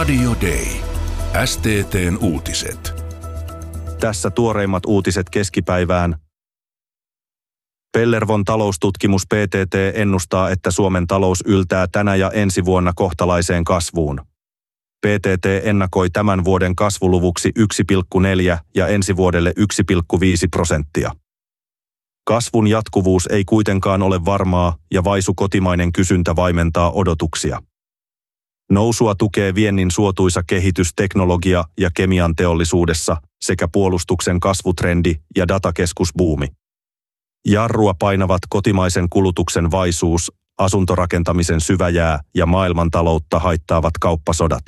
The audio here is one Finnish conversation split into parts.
Radio Day. STT:n uutiset. Tässä tuoreimmat uutiset keskipäivään. Pellervon taloustutkimus PTT ennustaa, että Suomen talous yltää tänä ja ensi vuonna kohtalaiseen kasvuun. PTT ennakoi tämän vuoden kasvuluvuksi 1,4 ja ensi vuodelle 1,5%. Kasvun jatkuvuus ei kuitenkaan ole varmaa ja vaisu kotimainen kysyntä vaimentaa odotuksia. Nousua tukee viennin suotuisa kehitys teknologia- ja kemian teollisuudessa sekä puolustuksen kasvutrendi ja datakeskusbuumi. Jarrua painavat kotimaisen kulutuksen vaisuus, asuntorakentamisen syväjää ja maailmantaloutta haittaavat kauppasodat.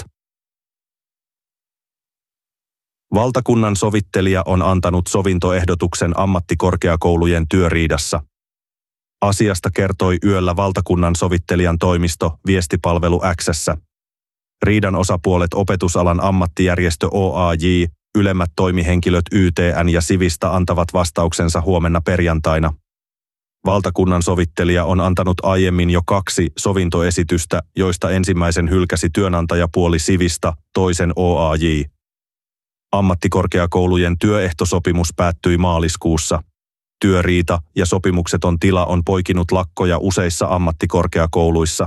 Valtakunnan sovittelija on antanut sovintoehdotuksen ammattikorkeakoulujen työriidassa. Asiasta kertoi yöllä valtakunnan sovittelijan toimisto Viestipalvelu X:ssä. Riidan osapuolet opetusalan ammattijärjestö OAJ, ylemmät toimihenkilöt YTN ja Sivista antavat vastauksensa huomenna perjantaina. Valtakunnan sovittelija on antanut aiemmin jo 2 sovintoesitystä, joista ensimmäisen hylkäsi työnantajapuoli Sivista, toisen OAJ. Ammattikorkeakoulujen työehtosopimus päättyi maaliskuussa. Työriita ja sopimukseton tila on poikinut lakkoja useissa ammattikorkeakouluissa.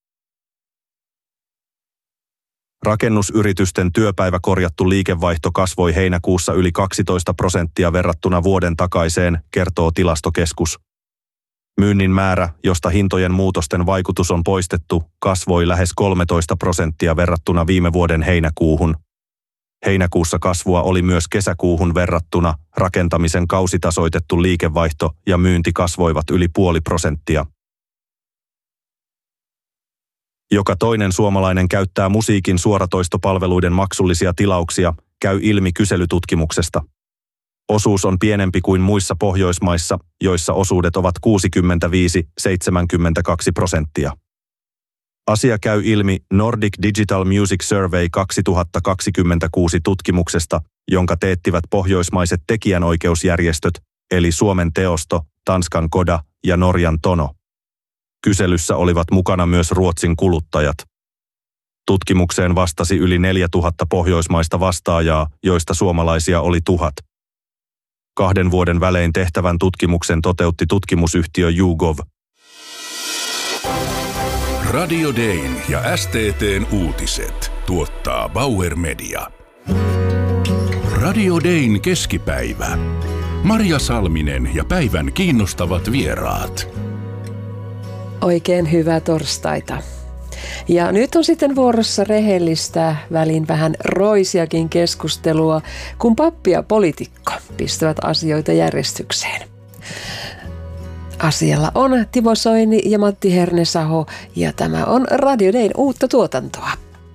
Rakennusyritysten työpäiväkorjattu liikevaihto kasvoi heinäkuussa yli 12% verrattuna vuoden takaiseen, kertoo Tilastokeskus. Myynnin määrä, josta hintojen muutosten vaikutus on poistettu, kasvoi lähes 13% verrattuna viime vuoden heinäkuuhun. Heinäkuussa kasvua oli myös kesäkuuhun verrattuna, rakentamisen kausitasoitettu liikevaihto ja myynti kasvoivat yli 0,5%. Joka toinen suomalainen käyttää musiikin suoratoistopalveluiden maksullisia tilauksia, käy ilmi kyselytutkimuksesta. Osuus on pienempi kuin muissa Pohjoismaissa, joissa osuudet ovat 65–72%. Asia käy ilmi Nordic Digital Music Survey 2026 tutkimuksesta, jonka teettivät pohjoismaiset tekijänoikeusjärjestöt, eli Suomen Teosto, Tanskan Koda ja Norjan Tono. Kyselyssä olivat mukana myös Ruotsin kuluttajat. Tutkimukseen vastasi yli 4000 pohjoismaista vastaajaa, joista suomalaisia oli 1000. 2 vuoden välein tehtävän tutkimuksen toteutti tutkimusyhtiö YouGov. Radio Dayn ja STT:n uutiset tuottaa Bauer Media. Radio Dayn keskipäivä. Marja Salminen ja päivän kiinnostavat vieraat. Oikein hyvää torstaita. Ja nyt on sitten vuorossa rehellistä, välin vähän roisiakin keskustelua, kun pappi ja poliitikko pistävät asioita järjestykseen. Asialla on Timo Soini ja Matti Hernesaho, ja tämä on Radio Dayn uutta tuotantoa.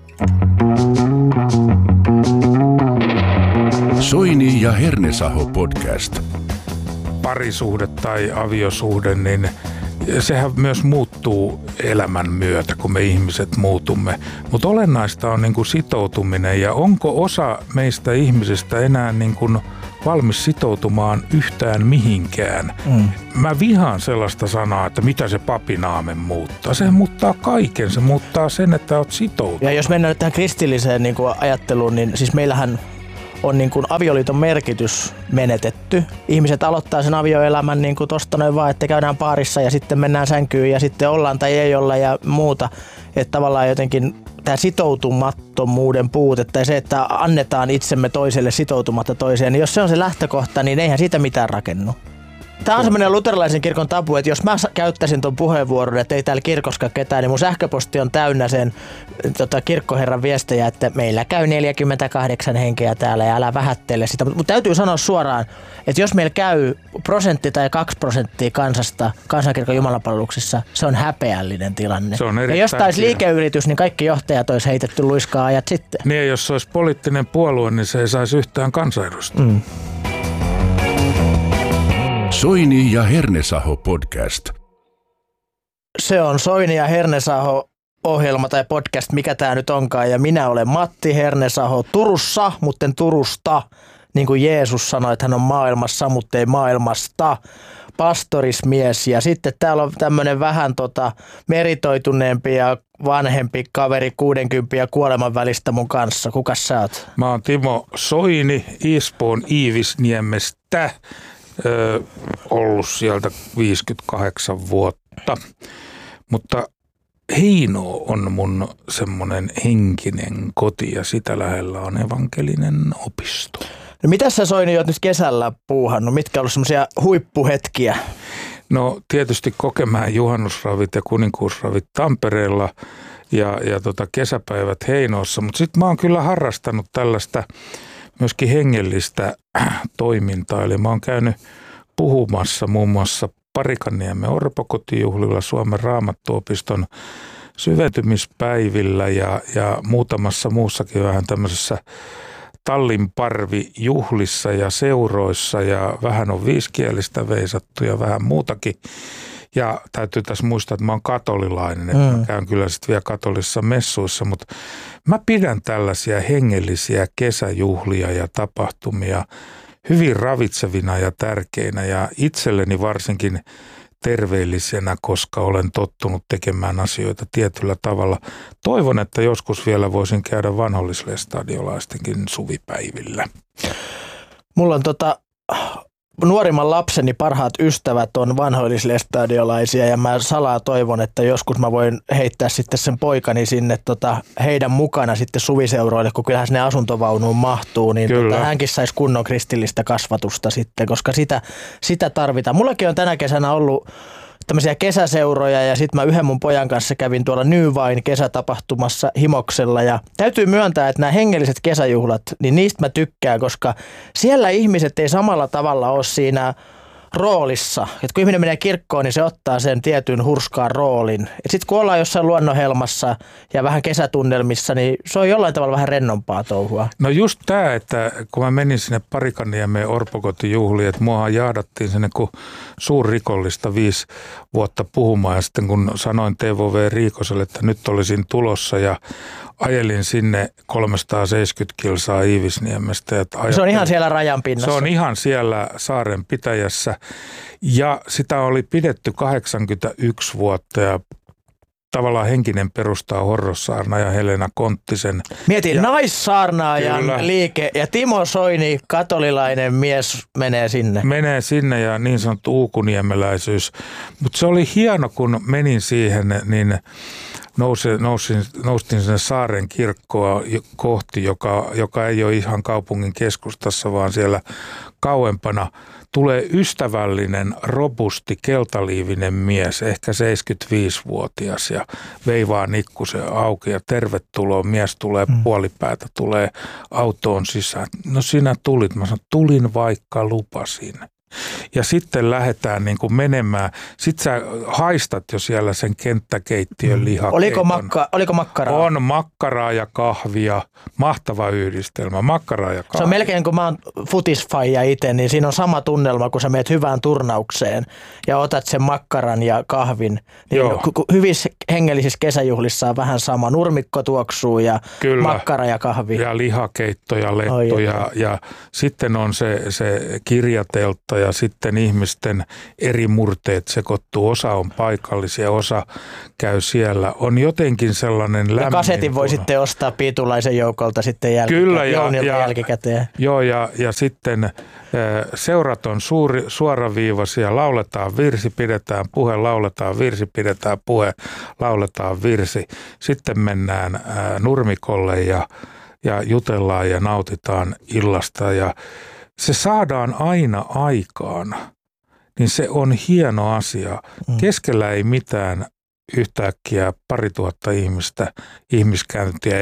Soini ja Hernesaho podcast. Parisuhde tai aviosuhde, niin sehän myös muuttuu elämän myötä, kun me ihmiset muutumme. Mutta olennaista on niin kuin sitoutuminen, ja onko osa meistä ihmisistä enää niin kuin valmis sitoutumaan yhtään mihinkään. Mä vihaan sellaista sanaa, että mitä se papinaamen muuttaa. Se muuttaa kaiken. Se muuttaa sen, että oot sitoutunut. Ja jos mennään nyt tähän kristilliseen niin kuin ajatteluun, niin siis meillähän on niin kuin avioliiton merkitys menetetty. Ihmiset aloittaa sen avioelämän niin kuin tosta noin vaan, että käydään paarissa ja sitten mennään sänkyyn ja sitten ollaan tai ei olla ja muuta. Että tavallaan jotenkin tämä sitoutumattomuuden puute tai se, että annetaan itsemme toiselle sitoutumatta toiseen, niin jos se on se lähtökohta, niin eihän siitä mitään rakennu. Tämä on semmoinen luterilaisen kirkon tabu, että jos mä käyttäisin ton puheenvuoron, että ei täällä kirkoskaan ketään, niin mun sähköposti on täynnä sen kirkkoherran viestejä, että meillä käy 48 henkeä täällä ja älä vähättele sitä. Mutta täytyy sanoa suoraan, että jos meillä käy 1% tai 2% kansasta kansankirkon jumalanpalveluksessa, se on häpeällinen tilanne. Se on ja jos taisi liikeyritys, niin kaikki johtajat olisi heitetty luiskaa ajat sitten. Niin, jos se olisi poliittinen puolue, niin se ei saisi yhtään kansanedustajaa. Soini ja Hernesaho podcast. Se on Soini ja Hernesaho ohjelma tai podcast, mikä tämä nyt onkaan. Ja minä olen Matti Hernesaho Turussa, mutta Turusta. Niin kuin Jeesus sanoi, että hän on maailmassa, mutta ei maailmasta. pastorismies ja sitten täällä on tämmöinen vähän meritoituneempi ja vanhempi kaveri 60 ja kuoleman välistä mun kanssa. Kukas sä oot? Mä oon Timo Soini Espoon Iivisniemestä, ollut sieltä 58 vuotta, mutta Heinoo on mun semmoinen henkinen koti ja sitä lähellä on evankelinen opisto. No mitä sä Soini oot nyt kesällä puuhannut? Mitkä on ollut semmoisia huippuhetkiä? No tietysti Kokemäen juhannusravit ja kuninkuusravit Tampereella ja kesäpäivät Heinoossa, mutta sitten mä oon kyllä harrastanut tällaista myöskin hengellistä toimintaa. Eli mä oon käynyt puhumassa muun muassa Parikanniemen orpokotijuhlilla, Suomen Raamattuopiston syventymispäivillä ja muutamassa muussakin vähän tämmöisessä Tallinparvi-juhlissa ja seuroissa ja vähän on viisikielistä veisattu ja vähän muutakin. Ja täytyy tässä muistaa, että mä oon katolilainen, että mä käyn kyllä sitten vielä katolisissa messuissa, mutta mä pidän tällaisia hengellisiä kesäjuhlia ja tapahtumia hyvin ravitsevina ja tärkeinä ja itselleni varsinkin terveellisenä, koska olen tottunut tekemään asioita tietyllä tavalla. Toivon, että joskus vielä voisin käydä vanhollislestadiolaistenkin suvipäivillä. Mulla on nuorimman lapseni parhaat ystävät on vanhoillislestadiolaisia ja mä salaa toivon, että joskus mä voin heittää sitten sen poikani sinne heidän mukana sitten suviseuroille, kun kyllähän sinne asuntovaunuun mahtuu, niin hänkin saisi kunnon kristillistä kasvatusta sitten, koska sitä tarvitaan. Mullakin on tänä kesänä ollut tämmöisiä kesäseuroja ja sitten mä yhden mun pojan kanssa kävin tuolla New Wine kesätapahtumassa Himoksella ja täytyy myöntää, että nämä hengelliset kesäjuhlat, niin niistä mä tykkään, koska siellä ihmiset ei samalla tavalla ole siinä roolissa. Et kun ihminen menee kirkkoon, niin se ottaa sen tietyn hurskaan roolin. Sitten kun ollaan jossain luonnonhelmassa ja vähän kesätunnelmissa, niin se on jollain tavalla vähän rennompaa touhua. No just tämä, että kun mä menin sinne Parikanniemen orpokotijuhliin, että muahan jahdattiin sinne kuin suurrikollista 5 vuotta puhumaan. Ja sitten kun sanoin TVV Riikoselle, että nyt olisin tulossa ja ajelin sinne 370 kilsaa Iivisniemestä. Se on ihan siellä rajan pinnassa. Se on ihan siellä saaren pitäjässä ja sitä oli pidetty 81 vuotta ja tavallaan henkinen perustaa Horrossaarna ja Helena Konttisen. Mietin, naissaarnaajan liike ja Timo Soini, katolilainen mies, menee sinne. Menee sinne ja niin sanottu uukuniemeläisyys. Mutta se oli hieno, kun menin siihen, niin noustin sinne saaren kirkkoa kohti, joka ei ole ihan kaupungin keskustassa, vaan siellä kauempana. Tulee ystävällinen, robusti, keltaliivinen mies, ehkä 75-vuotias ja veivaa nikkusen auki ja tervetuloa. Mies tulee puolipäätä, tulee autoon sisään. No sinä tulit. Mä sanoin, tulin vaikka lupasin. Ja sitten lähdetään niin kuin menemään. Sitten sä haistat jo siellä sen kenttäkeittiön lihakeiton. Oliko makkaraa? On makkaraa ja kahvia. Mahtava yhdistelmä. Makkaraa ja kahvia. Se on melkein kuin mä oon futisfaija itse, niin siinä on sama tunnelma, kun sä meet hyvään turnaukseen ja otat sen makkaran ja kahvin. Niin hyvissä hengellisissä kesäjuhlissa on vähän sama. Nurmikko tuoksuu ja kyllä. Makkara ja kahvi. Ja lihakeitto ja letto ja sitten on se kirjateltta ja sitten ihmisten eri murteet sekoittuu. Osa on paikallisia, osa käy siellä. On jotenkin sellainen lämmin. Ja kasetin voi sitten ostaa Piitulaisen joukolta sitten jälkikäteen. Joo, ja sitten seurat on suoraviivaisia. Lauletaan virsi, pidetään puhe, lauletaan virsi, pidetään puhe, lauletaan virsi. Sitten mennään nurmikolle ja jutellaan ja nautitaan illasta ja se saadaan aina aikaan, niin se on hieno asia. Keskellä ei mitään yhtäkkiä 2000 ihmiskäyntiä,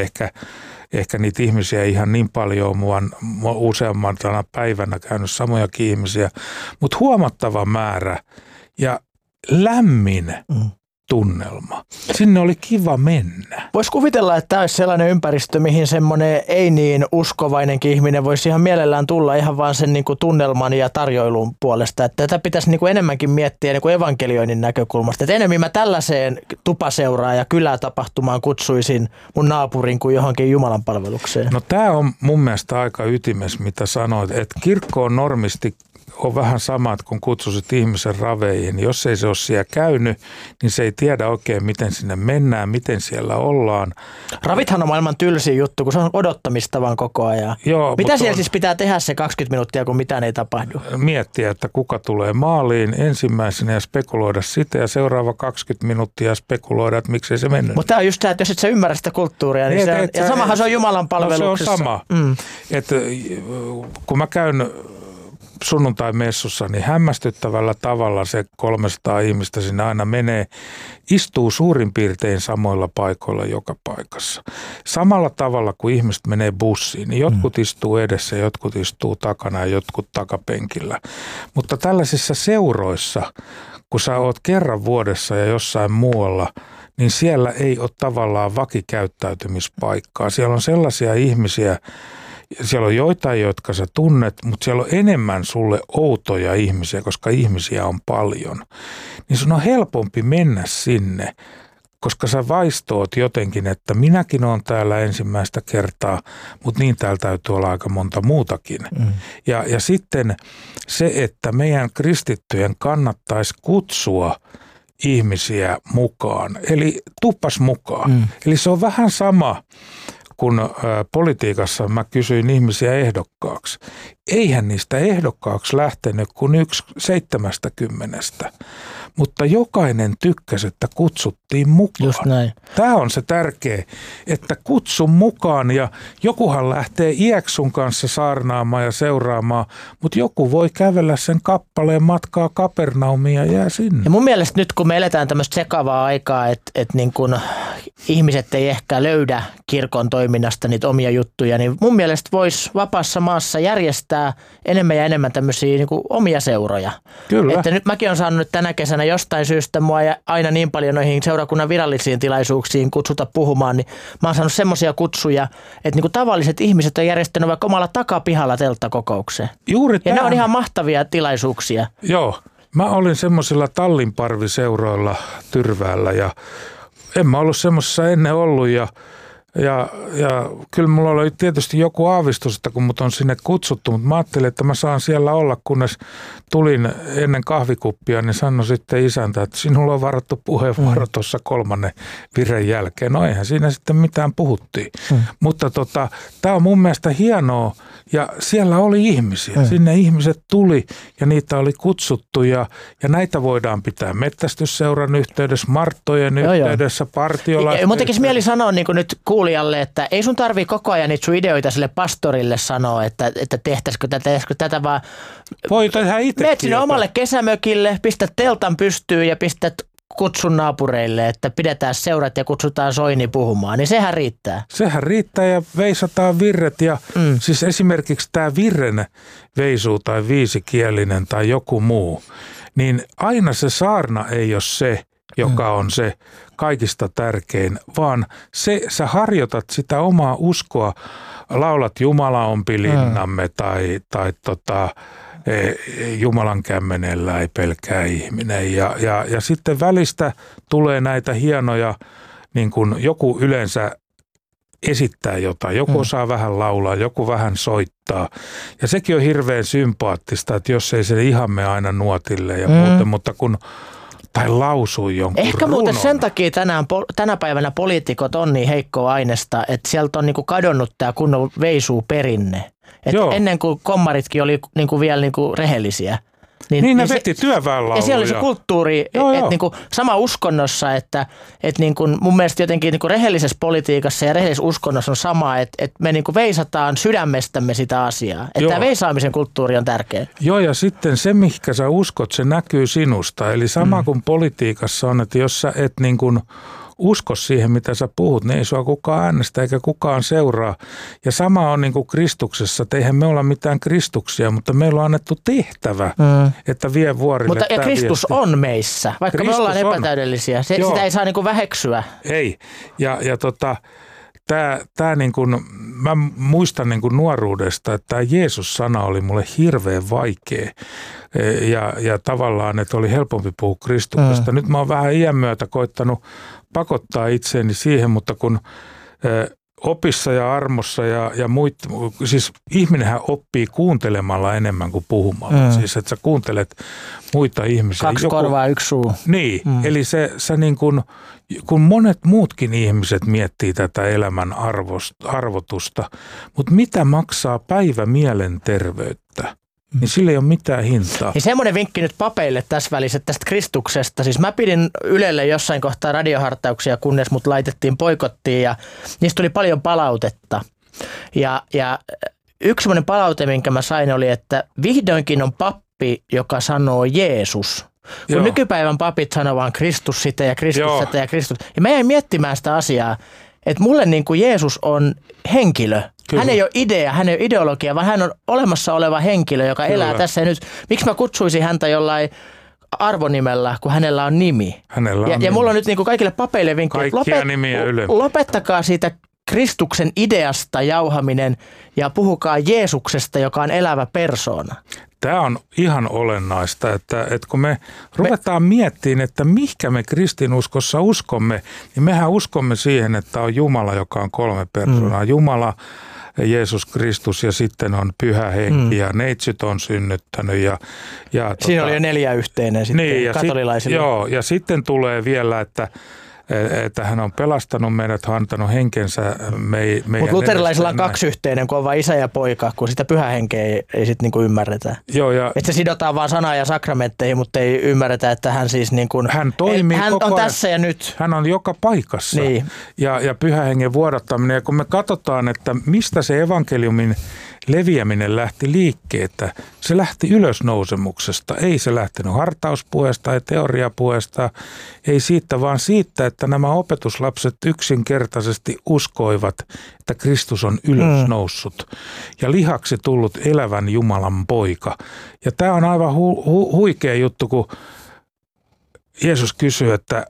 ehkä niitä ihmisiä ei ihan niin paljon, vaan useammantana päivänä käynyt samojakin ihmisiä, mutta huomattava määrä ja lämmin tunnelma. Sinne oli kiva mennä. Voisi kuvitella, että tämä olisi sellainen ympäristö, mihin semmoinen ei niin uskovainenkin ihminen voisi ihan mielellään tulla ihan vaan sen niin kuin tunnelman ja tarjoilun puolesta. Että tätä pitäisi niin kuin enemmänkin miettiä niin kuin evankelioinnin näkökulmasta. Että enemmän mä tällaiseen tupaseuraan ja kylätapahtumaan kutsuisin mun naapurin kuin johonkin Jumalan palvelukseen. No tämä on mun mielestä aika ytimes, mitä sanoit, että kirkko on normisti on vähän sama, että kun kutsusit ihmisen raveihin, niin jos ei se ole siellä käynyt, niin se ei tiedä oikein, miten sinne mennään, miten siellä ollaan. Ravithan on maailman tylsin juttu, kun se on odottamista vaan koko ajan. Joo, mitä siellä siis pitää tehdä se 20 minuuttia, kun mitään ei tapahdu? Miettiä, että kuka tulee maaliin ensimmäisenä ja spekuloida sitä ja seuraava 20 minuuttia spekuloida, että miksei se mennyt. Mutta tämä on just tämä, että jos et sä ymmärrä sitä kulttuuria, niin ja samahan se on Jumalan palveluksessa. No se on sama. Että kun mä käyn sunnuntai-messussa, niin hämmästyttävällä tavalla se 300 ihmistä sinne aina menee, istuu suurin piirtein samoilla paikoilla joka paikassa. Samalla tavalla kuin ihmiset menee bussiin, niin jotkut istuu edessä, jotkut istuu takana ja jotkut takapenkillä. Mutta tällaisissa seuroissa, kun sä oot kerran vuodessa ja jossain muualla, niin siellä ei ole tavallaan vakikäyttäytymispaikkaa. Siellä on sellaisia ihmisiä, siellä on joitain, jotka sä tunnet, mutta siellä on enemmän sulle outoja ihmisiä, koska ihmisiä on paljon. Niin sun on helpompi mennä sinne, koska sä vaistoot jotenkin, että minäkin olen täällä ensimmäistä kertaa, mutta niin täällä täytyy olla aika monta muutakin. Ja sitten se, että meidän kristittyjen kannattaisi kutsua ihmisiä mukaan, eli tuppas mukaan. Eli se on vähän sama, kun politiikassa mä kysyin ihmisiä ehdokkaaksi. Eihän niistä ehdokkaaksi lähtenyt kuin 1 70. Mutta jokainen tykkäsi, että kutsuttiin mukaan. Just näin. Tämä on se tärkeä, että kutsu mukaan ja jokuhan lähtee iäksun kanssa saarnaamaan ja seuraamaan, mutta joku voi kävellä sen kappaleen matkaa Kapernaumiin ja jää sinne. Ja mun mielestä nyt kun me eletään tämmöistä sekavaa aikaa, että niin kun ihmiset ei ehkä löydä kirkon toiminnasta niitä omia juttuja, niin mun mielestä voisi vapaassa maassa järjestää enemmän ja enemmän tämmöisiä niin kuin omia seuroja. Kyllä. Että nyt mäkin olen saanut nyt tänä kesänä jostain syystä mua ja aina niin paljon noihin seurakunnan virallisiin tilaisuuksiin kutsuta puhumaan, niin mä oon saanut semmoisia kutsuja, että niin kuin tavalliset ihmiset on järjestänyt vaikka omalla takapihalla telttakokoukseen. Juuri ja ne on ihan mahtavia tilaisuuksia. Joo. Mä olin semmoisilla tallinparviseuroilla Tyrväällä ja en mä ollut semmoisessa ennen ollut ja kyllä mulla oli tietysti joku aavistus, että kun mut on sinne kutsuttu, mutta mä ajattelin, että mä saan siellä olla, kunnes tulin ennen kahvikuppia, niin sanoi sitten isäntä, että sinulla on varattu puheenvuoro tuossa 3. vireen jälkeen. No eihän siinä sitten mitään puhuttiin. Mutta tämä on mun mielestä hienoa ja siellä oli ihmisiä. Sinne ihmiset tuli ja niitä oli kutsuttu ja näitä voidaan pitää metsästysseuran yhteydessä, Marttojen yhteydessä, partiolaisten. Mun tekisi mieli sanoa niin kuin nyt kuulijalle, että ei sun tarvii koko ajan niitä sun ideoita sille pastorille sanoa, että tehtäisikö tätä vaan. Voi tehdä itsekin. Meet sinne omalle kesämökille, pistät teltan pystyyn ja pistät kutsun naapureille, että pidetään seurat ja kutsutaan Soini puhumaan, niin sehän riittää. Sehän riittää ja veisataan virret ja siis esimerkiksi tämä virren veisu tai viisikielinen tai joku muu, niin aina se saarna ei ole se, joka on se kaikista tärkein, vaan sä harjoitat sitä omaa uskoa, laulat Jumala on pilinnamme tai Jumalan kämmenellä ei pelkää ihminen ja sitten välistä tulee näitä hienoja, niin kuin joku yleensä esittää jotain, joku osaa vähän laulaa, joku vähän soittaa ja sekin on hirveän sympaattista, että jos ei se ihan mene aina nuotille ja muuten, mutta kun tai lausuu jonkun ehkä runon. Muuten sen takia tänä päivänä poliitikot on niin heikkoa aineesta, että sieltä on niinku kadonnut tämä kunnon veisuu-perinne. Ennen kuin kommaritkin oli niinku vielä niinku rehellisiä. Niin ne veti työväenlauluja. Ja siellä oli se kulttuuri, että niinku sama uskonnossa, että niinku mun mielestä jotenkin niinku rehellisessä politiikassa ja rehellisessä uskonnossa on sama, että me niinku veisataan sydämestämme sitä asiaa. Että tämä veisaamisen kulttuuri on tärkeä. Joo, ja sitten se, mihinkä sä uskot, se näkyy sinusta. Eli sama kuin politiikassa on, että jos sä et niin kuin usko siihen, mitä sä puhut, niin ei sua kukaan äänestä eikä kukaan seuraa. Ja sama on niin kuin Kristuksessa, että eihän me olla mitään Kristuksia, mutta meillä on annettu tehtävä, että vie vuorille mutta ja Kristus viesti. On meissä, vaikka Kristus me ollaan epätäydellisiä. Sitä ei saa niin kuin väheksyä. Ei, Tämä niin kuin, mä muistan niin kuin nuoruudesta, että tämä Jeesus-sana oli mulle hirveän vaikea ja tavallaan, että oli helpompi puhua Kristuksesta. Nyt mä oon vähän iän myötä koittanut pakottaa itseäni siihen, mutta kun opissa ja armossa ja siis ihminenhän oppii kuuntelemalla enemmän kuin puhumalla. Siis että sä kuuntelet muita ihmisiä. 2 korvaa, 1 suu. Niin, eli sä niin kun monet muutkin ihmiset miettii tätä elämän arvotusta, mutta mitä maksaa päivä mielenterveyttä? Niin sillä ei ole mitään hintaa. Niin semmoinen vinkki nyt papeille tässä välissä tästä Kristuksesta. Siis mä pidin Ylelle jossain kohtaa radiohartauksia, kunnes mut laitettiin boikottiin ja niistä tuli paljon palautetta. Ja yksi semmoinen palaute, minkä mä sain oli, että vihdoinkin on pappi, joka sanoo Jeesus. Kun nykypäivän papit sanoo vaan Kristus sitä ja Kristus sitä ja Kristus. Ja mä jäin miettimään sitä asiaa, että mulle niin kuin Jeesus on henkilö. Kyllä. Hän ei ole idea, hän ei ole ideologia, vaan hän on olemassa oleva henkilö, joka elää tässä ja nyt. Miksi mä kutsuisin häntä jollain arvonimellä, kun hänellä on nimi? Ja mulla on nyt niin kuin kaikille papeille vinkki, että lopettakaa siitä Kristuksen ideasta jauhaminen ja puhukaa Jeesuksesta, joka on elävä persoona. Tämä on ihan olennaista, että kun me ruvetaan miettimään, että mihinkä me kristinuskossa uskomme, niin mehän uskomme siihen, että on Jumala, joka on 3 persoonaa. Jumala, Jeesus Kristus ja sitten on Pyhä Henki ja neitsyt on synnyttänyt. Siinä oli jo 4 yhteinen sitten niin, katolilaisille. Ja sitten tulee vielä, että hän on pelastanut meidät, hän on antanut henkensä meidän. Mutta luterilaisilla on 2 yhteinen, kun on vain isä ja poika, kun sitä Pyhä Henkeä ei sitten niinku ymmärretä. Että se sidotaan vaan sanaan ja sakramentteihin, mutta ei ymmärretä, että hän siis niin kuin, hän toimii hän koko on ajan. tässä ja nyt. Hän on joka paikassa. Niin. Ja Pyhä Hengen vuodattaminen. Ja kun me katsotaan, että mistä se evankeliumin leviäminen lähti liikkeelle, se lähti ylösnousemuksesta. Ei se lähtenyt hartauspuheesta, ei teoriapuheesta, ei siitä, vaan siitä, että nämä opetuslapset yksinkertaisesti uskoivat, että Kristus on ylösnoussut ja lihaksi tullut elävän Jumalan poika. Ja tämä on aivan huikea juttu, kun Jeesus kysyy, että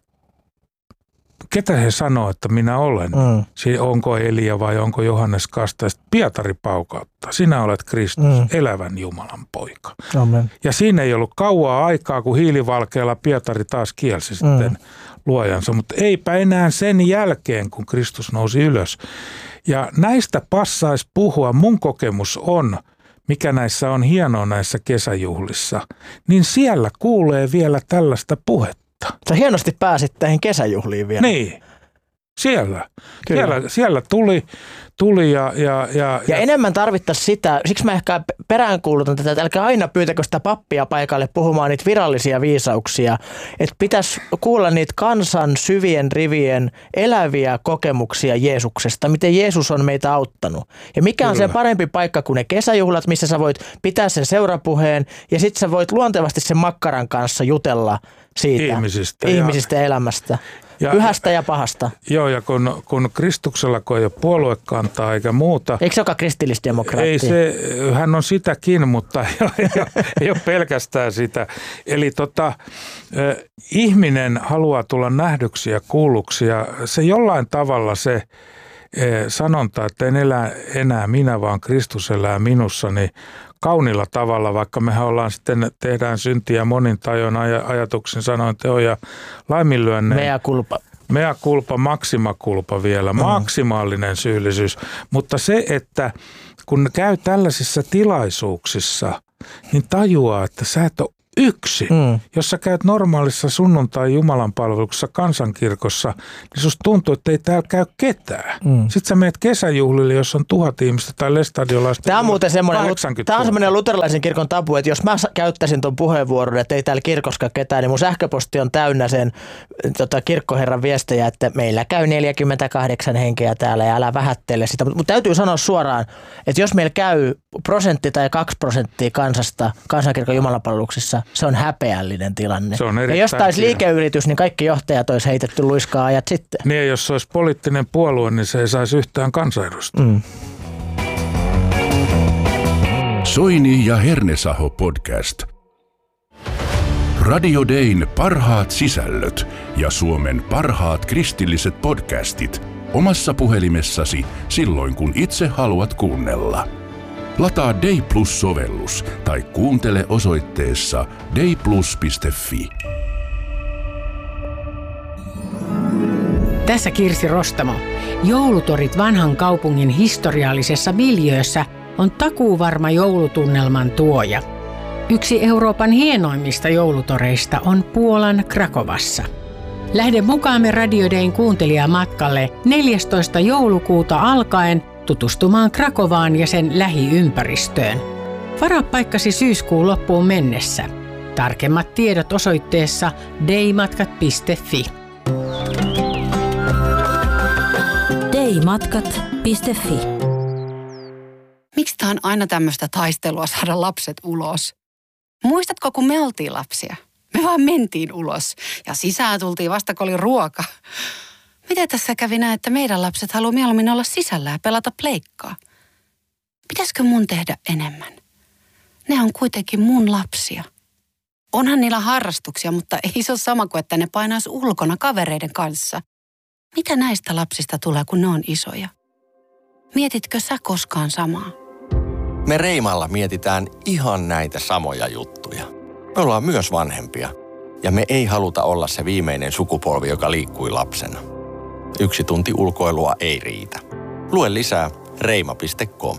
ketä he sanoo, että minä olen? Onko Elia vai onko Johannes Kastaja? Pietari paukauttaa. Sinä olet Kristus, elävän Jumalan poika. Amen. Ja siinä ei ollut kauaa aikaa, kun hiilivalkealla Pietari taas kielsi sitten luojansa. Mutta eipä enää sen jälkeen, kun Kristus nousi ylös. Ja näistä passaisi puhua. Mun kokemus on, mikä näissä on hienoa näissä kesäjuhlissa, niin siellä kuulee vielä tällaista puhetta. Sä hienosti pääsit tähän kesäjuhliin vielä. Niin, siellä tuli ja enemmän tarvittaisiin sitä, siksi mä ehkä peräänkuulutan tätä, että älkää aina pyytäkö sitä pappia paikalle puhumaan niitä virallisia viisauksia, että pitäisi kuulla niitä kansan syvien rivien eläviä kokemuksia Jeesuksesta, miten Jeesus on meitä auttanut. Ja mikä on se parempi paikka kuin ne kesäjuhlat, missä sä voit pitää sen seurapuheen ja sit sä voit luontevasti sen makkaran kanssa jutella siitä ihmisistä ja elämästä. Pyhästä ja pahasta. Joo, ja kun Kristuksella kun ei ole puoluekantaa eikä muuta. Eikö se olekaan kristillisdemokraatti? Ei se, hän on sitäkin, mutta ei ole pelkästään sitä. Eli ihminen haluaa tulla nähdyksi ja kuulluksi ja se jollain tavalla se sanonta, että en elä enää minä, vaan Kristus elää minussa, niin kaunilla tavalla, vaikka mehän ollaan tehdään syntiä monin tajon ajatuksin, sanoin teon ja laiminlyönneen. Mea culpa, maxima culpa vielä, maksimaalinen syyllisyys. Mutta se, että kun käy tällaisissa tilaisuuksissa, niin tajuaa, että sä et ole yksin. Jos sä käyt normaalissa sunnuntai jumalanpalveluksessa kansankirkossa, niin susta tuntuu, että ei täällä käy ketään. Sitten sä meet kesäjuhlille, jos on 1000 ihmistä tai lestadiolaista. Tämä on muuten semmoinen luterilaisen kirkon tabu, että jos mä käyttäisin ton puheenvuoron, että ei täällä kirkossa ketään, niin mun sähköposti on täynnä sen kirkkoherran viestejä, että meillä käy 48 henkeä täällä ja älä vähättele sitä. Mutta täytyy sanoa suoraan, että jos meillä käy 1% tai 2% kansasta kansankirkon jumalanpalveluksissa, se on häpeällinen tilanne. Ja jos taisi liikeyritys, niin kaikki johtajat olisi heitetty luiskaa ajat sitten. Niin, jos se olisi poliittinen puolue, niin se ei saisi yhtään kansanedustajaa. Soini ja Hernesaho podcast. Radio Dayn parhaat sisällöt ja Suomen parhaat kristilliset podcastit omassa puhelimessasi silloin, kun itse haluat kuunnella. Lataa Day Plus-sovellus tai kuuntele osoitteessa dayplus.fi. Tässä Kirsi Rostamo. Joulutorit vanhan kaupungin historiallisessa miljöössä on takuuvarma joulutunnelman tuoja. Yksi Euroopan hienoimmista joulutoreista on Puolan Krakovassa. Lähde mukaamme Radio Dayn kuuntelijamatkalle 14. joulukuuta alkaen tutustumaan Krakovaan ja sen lähiympäristöön. Varaa paikkasi syyskuun loppuun mennessä. Tarkemmat tiedot osoitteessa daymatkat.fi. daymatkat.fi. Miksi tää on aina tämmöistä taistelua saada lapset ulos? Muistatko, kun me oltiin lapsia? Me vaan mentiin ulos ja sisään tultiin vasta, kun oli ruoka. Miten tässä kävi näin, että meidän lapset haluaa mieluummin olla sisällä ja pelata pleikkaa? Pitäisikö mun tehdä enemmän? Ne on kuitenkin mun lapsia. Onhan niillä harrastuksia, mutta ei se ole sama kuin, että ne painaisi ulkona kavereiden kanssa. Mitä näistä lapsista tulee, kun ne on isoja? Mietitkö sä koskaan samaa? Me Reimalla mietitään ihan näitä samoja juttuja. Me ollaan myös vanhempia ja me ei haluta olla se viimeinen sukupolvi, joka liikkui lapsena. 1 tunti ulkoilua ei riitä. Lue lisää reima.com.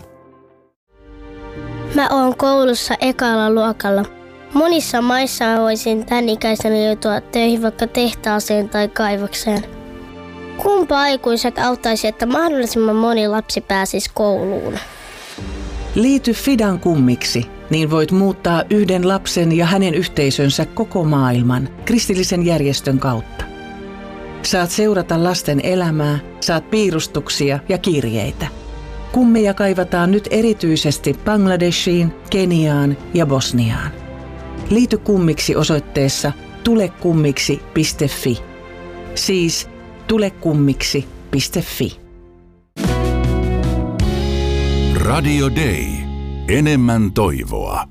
Mä oon koulussa ekalla luokalla. Monissa maissa mä voisin tän ikäisenä joutua töihin vaikka tehtaaseen tai kaivokseen. Kumpa aikuiset auttaisi, että mahdollisimman moni lapsi pääsisi kouluun? Liity Fidan kummiksi, niin voit muuttaa yhden lapsen ja hänen yhteisönsä koko maailman kristillisen järjestön kautta. Saat seurata lasten elämää, saat piirustuksia ja kirjeitä. Kummeja kaivataan nyt erityisesti Bangladeshiin, Keniaan ja Bosniaan. Liity kummiksi osoitteessa tulekummiksi.fi. Siis tulekummiksi.fi. Radio Day. Enemmän toivoa.